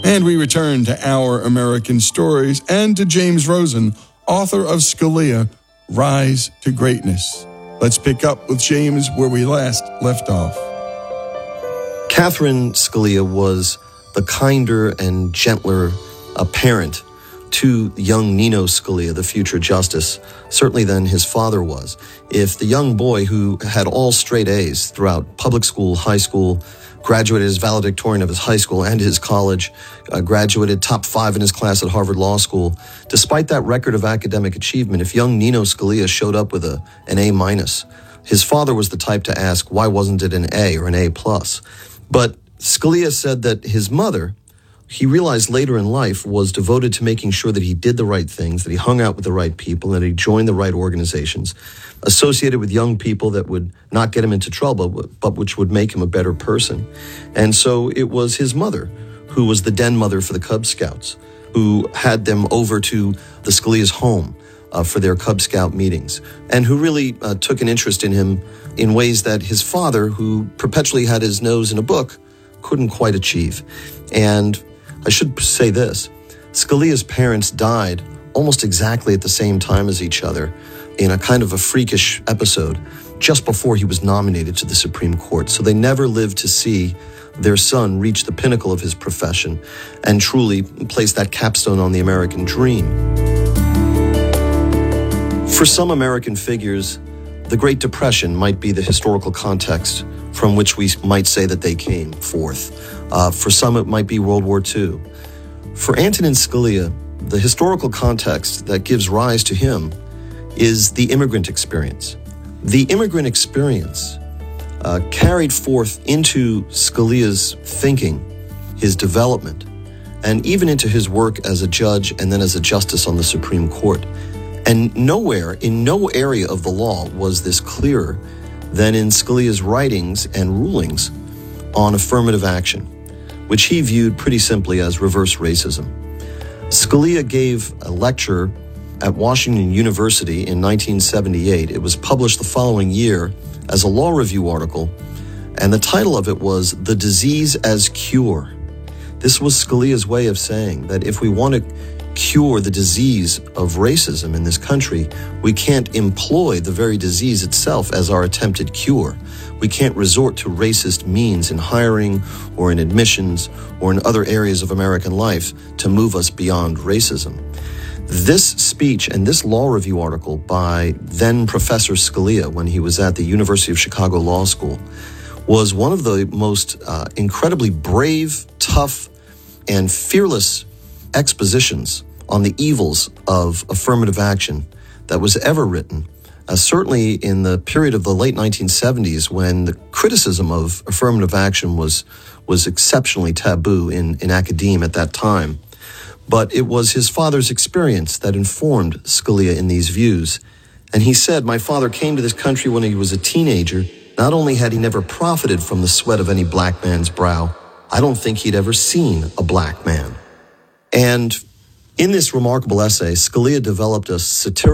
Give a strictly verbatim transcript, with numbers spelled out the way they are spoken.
And we return to Our American Stories and to James Rosen, author of Scalia, Rise to Greatness. Let's pick up with James where we last left off. Catherine Scalia was the kinder and gentler uh, parent to young Nino Scalia, the future justice, certainly than his father was. If the young boy who had all straight A's throughout public school, high school, graduated as valedictorian of his high school and his college, uh, graduated top five in his class at Harvard Law School, despite that record of academic achievement, if young Nino Scalia showed up with a, an A minus, his father was the type to ask, why wasn't it an A or an A plus? But Scalia said that his mother, he realized later in life, was devoted to making sure that he did the right things, that he hung out with the right people, and that he joined the right organizations, associated with young people that would not get him into trouble, but which would make him a better person. And so it was his mother, who was the den mother for the Cub Scouts, who had them over to the Scalia's home uh, for their Cub Scout meetings, and who really uh, took an interest in him in ways that his father, who perpetually had his nose in a book, couldn't quite achieve. And I should say this, Scalia's parents died almost exactly at the same time as each other in a kind of a freakish episode just before he was nominated to the Supreme Court. So they never lived to see their son reach the pinnacle of his profession and truly place that capstone on the American dream. For some American figures, the Great Depression might be the historical context from which we might say that they came forth. Uh, for some, it might be World War Two. For Antonin Scalia, the historical context that gives rise to him is the immigrant experience. The immigrant experience uh, carried forth into Scalia's thinking, his development, and even into his work as a judge and then as a justice on the Supreme Court. And nowhere, in no area of the law was this clearer than in Scalia's writings and rulings on affirmative action, which he viewed pretty simply as reverse racism. Scalia gave a lecture at Washington University in nineteen seventy-eight. It was published the following year as a law review article, and the title of it was The Disease as Cure. This was Scalia's way of saying that if we want to cure the disease of racism in this country, we can't employ the very disease itself as our attempted cure. We can't resort to racist means in hiring or in admissions or in other areas of American life to move us beyond racism. This speech and this law review article by then Professor Scalia, when he was at the University of Chicago Law School, was one of the most uh, incredibly brave, tough, and fearless expositions on the evils of affirmative action that was ever written, uh, certainly in the period of the late nineteen seventies, when the criticism of affirmative action was was exceptionally taboo in, in academia at that time. But it was his father's experience that informed Scalia in these views. And he said, "My father came to this country when he was a teenager. Not only had he never profited from the sweat of any black man's brow, I don't think he'd ever seen a black man." And in this remarkable essay, Scalia developed a satirical